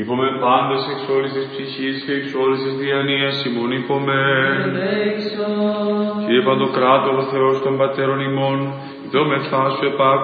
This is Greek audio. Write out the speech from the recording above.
Υπομέ πάντως εξ όλης της ψυχής και εξ όλης της διανοίας ημών υπομέ. Κύριε Παντοκράτορο Θεός των Πατέρων ημών, δόμεθά σου επάκου